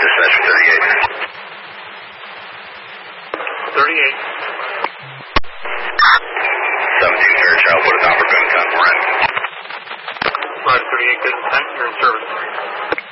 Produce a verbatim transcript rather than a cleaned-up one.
Dispatch thirty-eight. thirty-eight. seventeen Fairchild, what is Albert Boone ten, we're in.